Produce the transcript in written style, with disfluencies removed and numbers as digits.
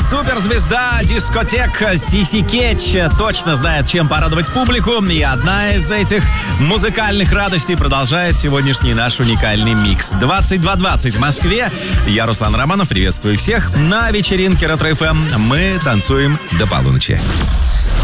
Суперзвезда дискотек Сиси Кетч точно знает, чем порадовать публику. И одна из этих музыкальных радостей продолжает сегодняшний наш уникальный микс. 22:20 в Москве. Я Руслан Романов. Приветствую всех. На вечеринке Ретро ФМ мы танцуем до полуночи.